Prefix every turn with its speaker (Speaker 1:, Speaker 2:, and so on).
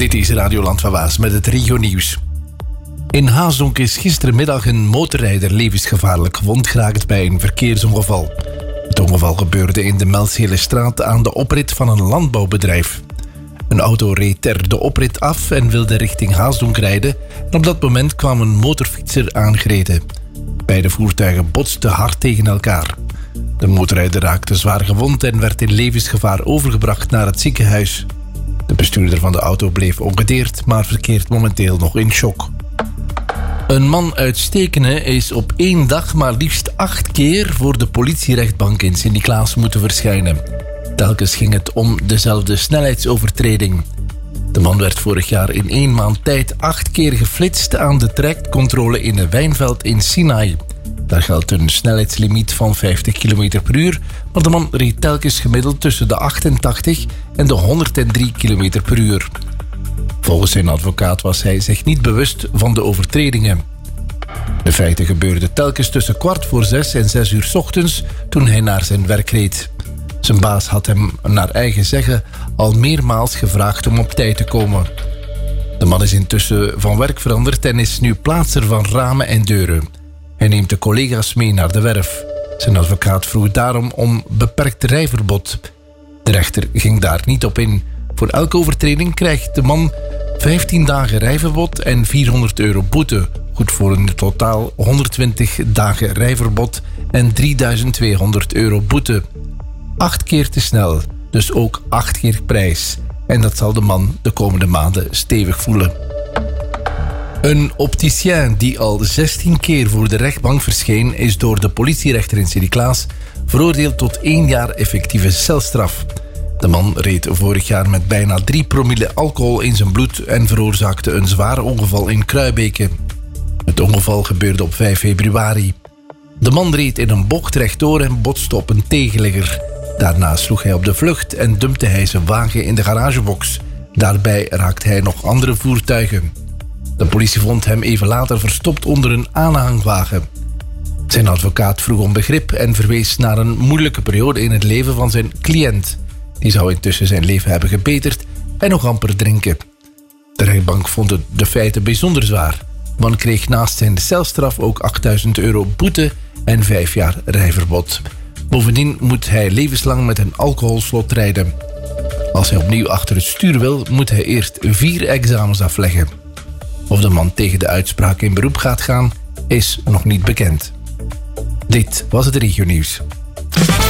Speaker 1: Dit is Radioland van Waas met het regionieuws. In Haasdonk is gistermiddag een motorrijder levensgevaarlijk gewond geraakt bij een verkeersongeval. Het ongeval gebeurde in de Melseelestraat aan de oprit van een landbouwbedrijf. Een auto reed er de oprit af en wilde richting Haasdonk rijden en op dat moment kwam een motorfietser aangereden. Beide voertuigen botsten hard tegen elkaar. De motorrijder raakte zwaar gewond en werd in levensgevaar overgebracht naar het ziekenhuis. De bestuurder van de auto bleef ongedeerd, maar verkeert momenteel nog in shock. Een man uit Stekene is op 1 dag maar liefst 8 keer voor de politierechtbank in Sint-Niklaas moeten verschijnen. Telkens ging het om dezelfde snelheidsovertreding. De man werd vorig jaar in 1 maand tijd 8 keer geflitst aan de trajectcontrole in een wijnveld in Sinaai. Daar geldt een snelheidslimiet van 50 km per uur, maar de man reed telkens gemiddeld tussen de 88 en de 103 km per uur. Volgens zijn advocaat was hij zich niet bewust van de overtredingen. De feiten gebeurden telkens tussen 5:15 en 6 uur 's ochtends toen hij naar zijn werk reed. Zijn baas had hem naar eigen zeggen al meermaals gevraagd om op tijd te komen. De man is intussen van werk veranderd en is nu plaatser van ramen en deuren. Hij neemt de collega's mee naar de werf. Zijn advocaat vroeg daarom om beperkt rijverbod. De rechter ging daar niet op in. Voor elke overtreding krijgt de man 15 dagen rijverbod en €400 boete. Goed voor een totaal 120 dagen rijverbod en €3200 boete. 8 keer te snel, dus ook 8 keer prijs. En dat zal de man de komende maanden stevig voelen. Een opticien die al 16 keer voor de rechtbank verscheen is door de politierechter in Sint-Niklaas veroordeeld tot 1 jaar effectieve celstraf. De man reed vorig jaar met bijna 3 promille alcohol in zijn bloed en veroorzaakte een zwaar ongeval in Kruibeke. Het ongeval gebeurde op 5 februari. De man reed in een bocht rechtdoor en botste op een tegenligger. Daarna sloeg hij op de vlucht en dumpte hij zijn wagen in de garagebox. Daarbij raakte hij nog andere voertuigen. De politie vond hem even later verstopt onder een aanhangwagen. Zijn advocaat vroeg om begrip en verwees naar een moeilijke periode in het leven van zijn cliënt. Die zou intussen zijn leven hebben gebeterd en nog amper drinken. De rechtbank vond de feiten bijzonder zwaar. De man kreeg naast zijn celstraf ook €8000 boete en 5 jaar rijverbod. Bovendien moet hij levenslang met een alcoholslot rijden. Als hij opnieuw achter het stuur wil, moet hij eerst 4 examens afleggen. Of de man tegen de uitspraak in beroep gaat gaan, is nog niet bekend. Dit was het regionieuws.